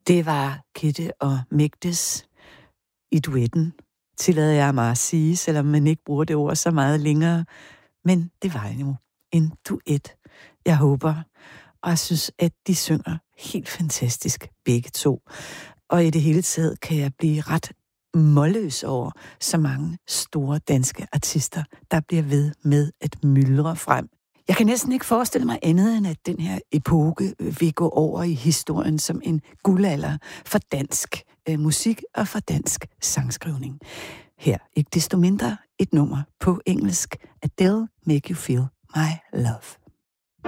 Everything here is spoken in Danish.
Det var Kidde og Migdes i duetten, tillader jeg mig at sige, selvom man ikke bruger det ord så meget længere. Men det var jo en duet. Jeg håber, og jeg synes, at de synger helt fantastisk, begge to. Og i det hele taget kan jeg blive ret målløs over så mange store danske artister, der bliver ved med at myldre frem. Jeg kan næsten ikke forestille mig andet, end at den her epoke vil gå over i historien som en guldalder for dansk musik og for dansk sangskrivning. Her ikke desto mindre et nummer på engelsk, Adele, Make You Feel My Love.